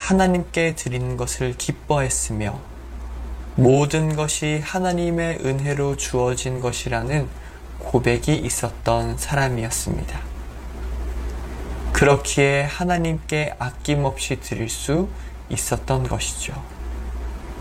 하나님께 드리는 것을 기뻐했으며 모든 것이 하나님의 은혜로 주어진 것이라는 고백이 있었던 사람이었습니다. 그렇기에 하나님께 아낌없이 드릴 수 있었던 것이죠.